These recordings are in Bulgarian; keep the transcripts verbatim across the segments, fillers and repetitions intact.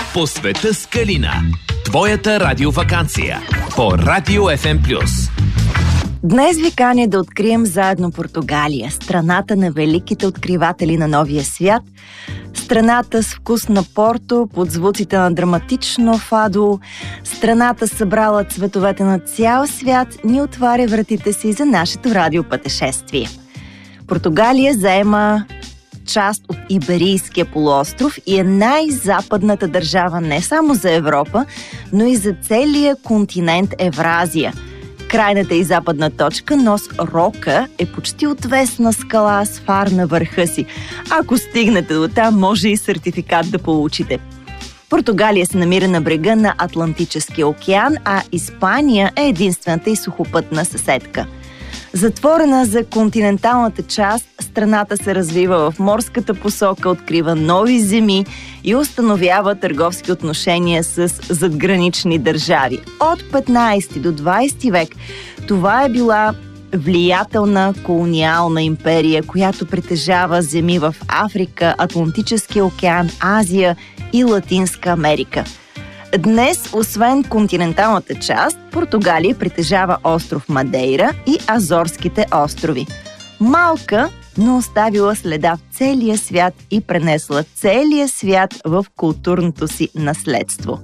По света с Калина. Твоята радиоваканция по Радио Еф Ем Плюс. Днес ви каня да открием заедно Португалия, страната на великите откриватели на новия свят, страната с вкус на Порто, под звуците на драматично фадо, страната събрала цветовете на цял свят, ни отваря вратите си за нашето радиопътешествие. Португалия заема част от Иберийския полуостров и е най-западната държава не само за Европа, но и за целия континент Евразия. Крайната и западна точка, Нос Рока, е почти отвесна скала с фар на върха си. Ако стигнете до там, може и сертификат да получите. Португалия се намира на брега на Атлантическия океан, а Испания е единствената и сухопътна съседка. Затворена за континенталната част, страната се развива в морската посока, открива нови земи и установява търговски отношения с задгранични държави. От петнайсети до двайсети век това е била влиятелна колониална империя, която притежава земи в Африка, Атлантическия океан, Азия и Латинска Америка. Днес, освен континенталната част, Португалия притежава остров Мадейра и Азорските острови. Малка, но оставила следа в целия свят и пренесла целия свят в културното си наследство.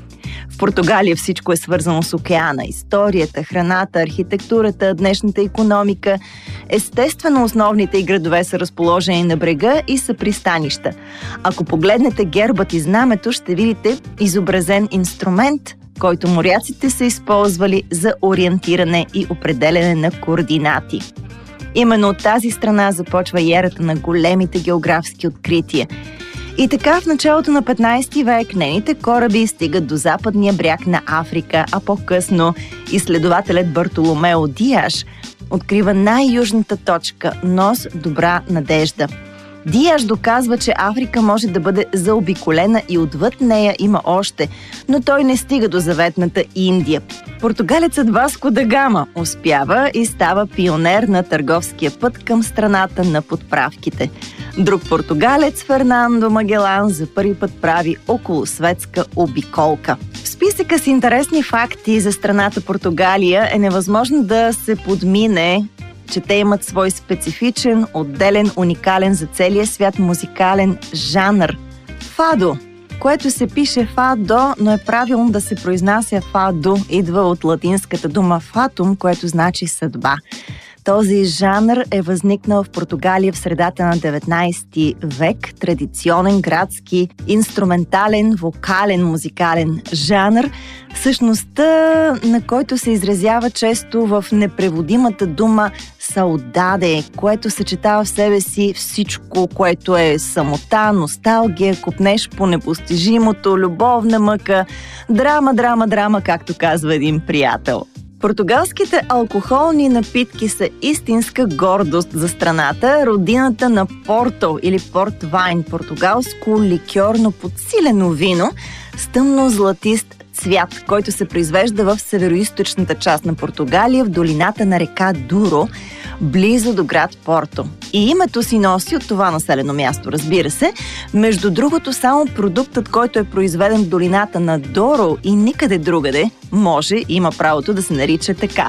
В Португалия всичко е свързано с океана. Историята, храната, архитектурата, днешната икономика. Естествено, основните й градове са разположени на брега и са пристанища. Ако погледнете гербът и знамето, ще видите изобразен инструмент, който моряците са използвали за ориентиране и определяне на координати. Именно от тази страна започва и ерата на големите географски открития. И така в началото на петнайсети век нейните кораби стигат до западния бряг на Африка, а по-късно изследователят Бартоломео Диаш открива най-южната точка – Нос Добра Надежда. Диаш доказва, че Африка може да бъде заобиколена и отвъд нея има още, но той не стига до заветната Индия. Португалецът Васко да Гама успява и става пионер на търговския път към страната на подправките. Друг португалец, Фернандо Магелан, за първи път прави околосветска обиколка. В списъка с интересни факти за страната Португалия е невъзможно да се подмине, че те имат свой специфичен, отделен, уникален за целия свят музикален жанр – фадо, което се пише фадо, но е правилно да се произнася фадо, идва от латинската дума фатум, което значи съдба. Този жанр е възникнал в Португалия в средата на деветнайсети век, традиционен градски, инструментален, вокален, музикален жанр, същността на който се изразява често в непреводимата дума саудаде, което съчетава в себе си всичко, което е самота, носталгия, копнеш по непостижимото, любовна мъка, драма, драма, драма, както казва един приятел. Португалските алкохолни напитки са истинска гордост за страната, родината на Порто или портвайн, португалско ликьорно подсилено вино с тъмно-златист цвят, който се произвежда в североизточната част на Португалия в долината на река Дуро, близо до град Порто. И името си носи от това населено място, разбира се. Между другото, само продуктът, който е произведен в долината на Доро и никъде другаде, може и има правото да се нарича така.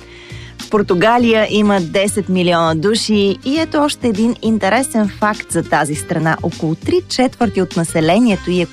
В Португалия има десет милиона души и ето още един интересен факт за тази страна. Около три четвърти от населението й е